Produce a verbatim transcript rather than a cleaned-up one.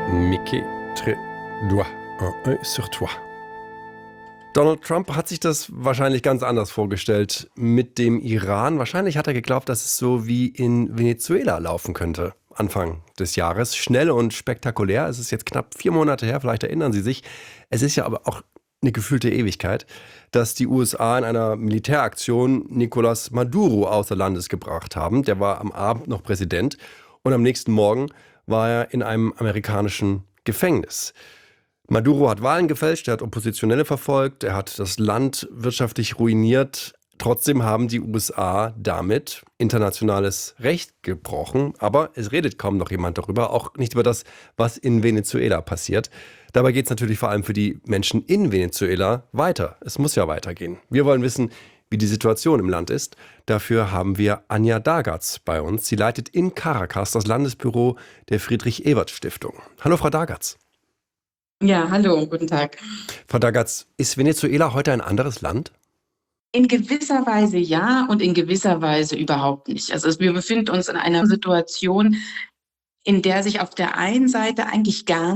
Mickey, très doigt, un œil sur toi. Donald Trump hat sich das wahrscheinlich ganz anders vorgestellt mit dem Iran. Wahrscheinlich hat er geglaubt, dass es so wie in Venezuela laufen könnte. Anfang des Jahres. Schnell und spektakulär. Es ist jetzt knapp vier Monate her, vielleicht erinnern Sie sich. Es ist ja aber auch eine gefühlte Ewigkeit, dass die U S A in einer Militäraktion Nicolás Maduro außer Landes gebracht haben. Der war am Abend noch Präsident und am nächsten Morgen war er in einem amerikanischen Gefängnis. Maduro hat Wahlen gefälscht, er hat Oppositionelle verfolgt, er hat das Land wirtschaftlich ruiniert. Trotzdem haben die U S A damit internationales Recht gebrochen. Aber es redet kaum noch jemand darüber, auch nicht über das, was in Venezuela passiert. Dabei geht es natürlich vor allem für die Menschen in Venezuela weiter. Es muss ja weitergehen. Wir wollen wissen, wie die Situation im Land ist. Dafür haben wir Anja Dagatz bei uns. Sie leitet in Caracas das Landesbüro der Friedrich-Ebert-Stiftung. Hallo, Frau Dagatz. Ja, hallo, guten Tag. Frau Dagatz, ist Venezuela heute ein anderes Land? In gewisser Weise ja und in gewisser Weise überhaupt nicht. Also es- wir befinden uns in einer Situation, in der sich auf der einen Seite eigentlich gar